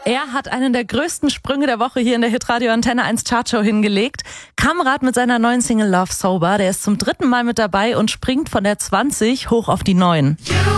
Er hat einen der größten Sprünge der Woche hier in der Hitradio Antenne 1 Chartshow hingelegt. Kamrat mit seiner neuen Single Love Sober, der ist zum 3. Mal mit dabei und springt von der 20 hoch auf die 9.